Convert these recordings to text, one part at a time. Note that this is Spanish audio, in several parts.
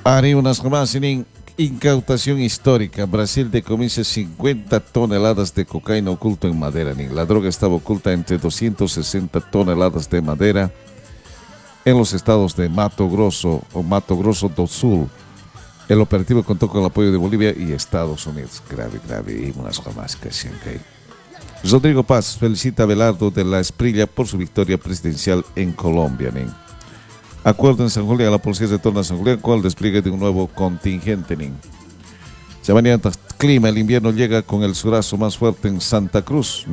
Haré unas más en incautación histórica. Brasil decomisa 50 toneladas de cocaína oculto en madera. La droga estaba oculta entre 260 toneladas de madera en los estados de Mato Grosso o Mato Grosso do Sul. El operativo contó con el apoyo de Bolivia y Estados Unidos. Grave, grave. Y unas más que siempre. Rodrigo Paz felicita a Abelardo de la Espriella por su victoria presidencial en Colombia. Acuerdo en San Julián, la policía retorna a San Julián con el despliegue de un nuevo contingente. Se mañana clima, el invierno llega con el surazo más fuerte en Santa Cruz.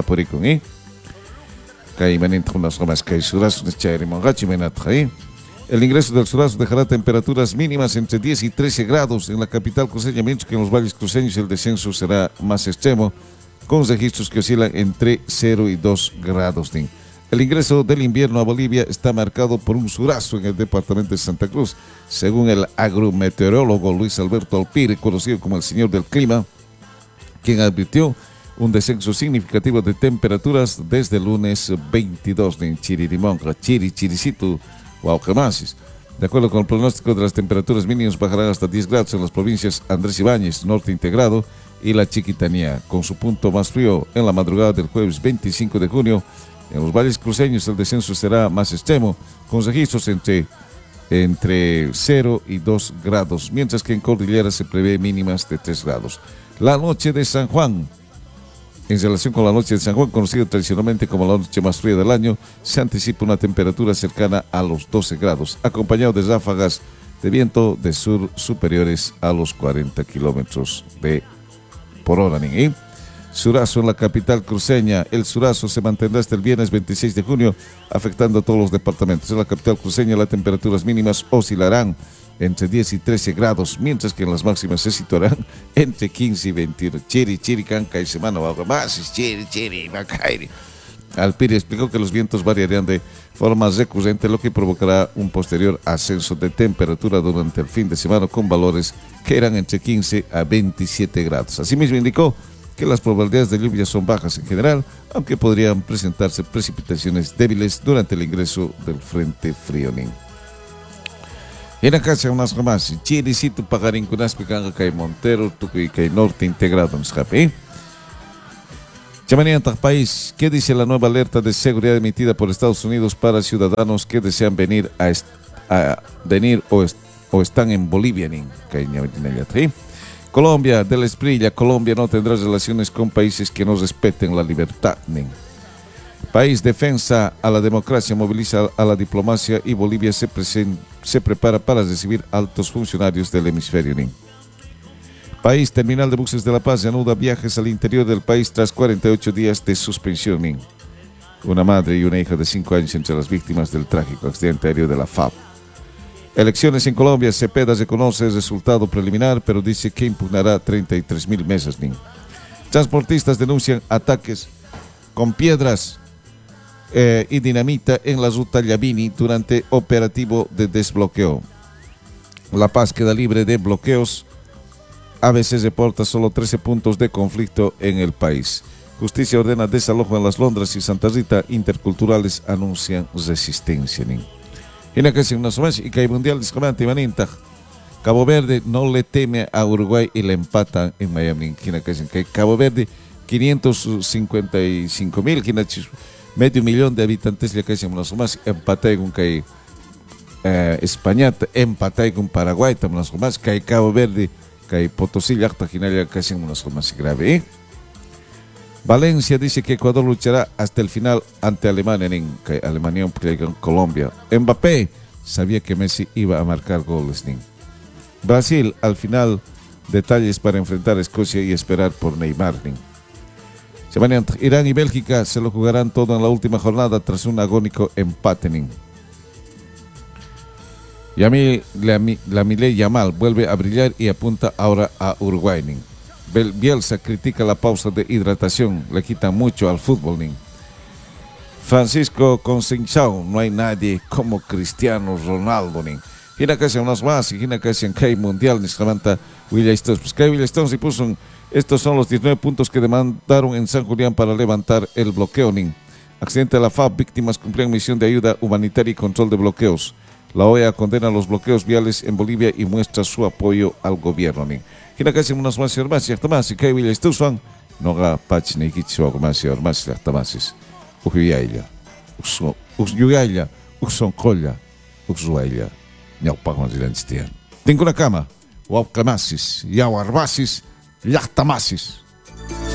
El ingreso del surazo dejará temperaturas mínimas entre 10 y 13 grados en la capital cruceña, mientras que en los valles cruceños el descenso será más extremo, con registros que oscilan entre 0 y 2 grados. El ingreso del invierno a Bolivia está marcado por un surazo en el departamento de Santa Cruz, según el agrometeorólogo Luis Alberto Alpire, conocido como el Señor del Clima, quien advirtió un descenso significativo de temperaturas desde el lunes 22 en Chiririmonca, Chiricito, Huaucamasis. De acuerdo con el pronóstico de las temperaturas mínimas, bajarán hasta 10 grados en las provincias Andrés Ibáñez, Norte Integrado, y la Chiquitanía, con su punto más frío en la madrugada del jueves 25 de junio. En los valles cruceños el descenso será más extremo, con registros entre 0 y 2 grados, mientras que en cordillera se prevé mínimas de 3 grados. La noche de San Juan. En relación con la noche de San Juan, conocida tradicionalmente como la noche más fría del año, se anticipa una temperatura cercana a los 12 grados, acompañado de ráfagas de viento de sur superiores a los 40 kilómetros por hora. Surazo en la capital cruceña. El surazo se mantendrá hasta el viernes 26 de junio, afectando a todos los departamentos. En la capital cruceña las temperaturas mínimas oscilarán entre 10 y 13 grados, mientras que en las máximas se situarán entre 15 y 21. Chiri, canca y semana, más, chiri, macairi. Alpire explicó que los vientos variarían de forma recurrente, lo que provocará un posterior ascenso de temperatura durante el fin de semana, con valores que irán entre 15 a 27 grados. Asimismo indicó que las probabilidades de lluvia son bajas en general, aunque podrían presentarse precipitaciones débiles durante el ingreso del frente frío. En la casa unas más, Chiricito, Pagarín, Cunaspi, Cay Montero, Tucuy, Cay Norte Integrado, país, ¿qué dice la nueva alerta de seguridad emitida por Estados Unidos para ciudadanos que desean venir o están en Bolivia? Colombia, de la Espriella, Colombia no tendrá relaciones con países que no respeten la libertad. País, defensa a la democracia, moviliza a la diplomacia y Bolivia se prepara para recibir altos funcionarios del hemisferio. País, terminal de buses de La Paz reanuda viajes al interior del país tras 48 días de suspensión. Una madre y una hija de 5 años entre las víctimas del trágico accidente aéreo de la FAB. Elecciones en Colombia, Cepeda reconoce el resultado preliminar, pero dice que impugnará 33.000 mesas. Transportistas denuncian ataques con piedras y dinamita en la ruta Llavini durante operativo de desbloqueo. La Paz queda libre de bloqueos. ABC reporta solo 13 puntos de conflicto en el país. Justicia ordena desalojo en Las Londras y Santa Rita. Interculturales anuncian resistencia. Y que hay mundial de Cabo Verde no le teme a Uruguay y le empatan en Miami. Que Cabo Verde 555.000, medio millón de habitantes, ya que hacemos más empate con que España, empate con Paraguay, estamos más que Cabo Verde, que Potosí, ya que hacemos más grave. Valencia dice que Ecuador luchará hasta el final ante Alemania en Colombia. Mbappé sabía que Messi iba a marcar goles. Brasil, al final, detalles para enfrentar a Escocia y esperar por Neymar. Irán y Bélgica se lo jugarán todo en la última jornada tras un agónico empate. Y a mí la Milei Yamal vuelve a brillar y apunta ahora a Uruguay. Bielsa critica la pausa de hidratación, le quita mucho al fútbol. Francisco Conceição, no hay nadie como Cristiano Ronaldo. Hina casi unas más, y hina casi en K Mundial, ni se levanta William Stones. Pues William Stones y puso, estos son los 19 puntos que demandaron en San Julián para levantar el bloqueo. Accidente de la FAB, víctimas cumplían misión de ayuda humanitaria y control de bloqueos. La OEA condena los bloqueos viales en Bolivia y muestra su apoyo al gobierno. Kina kasi munas mas yarmas yartamas kay William Stusan no ga patch ni kitso mas yarmas yartamasis. Uhyaya. Usyaya. Usonkolla. Usuaya. Nyau pakman silan stian. Tingko na kama. Wap kamasis. Yawarbasis. Yartamasis.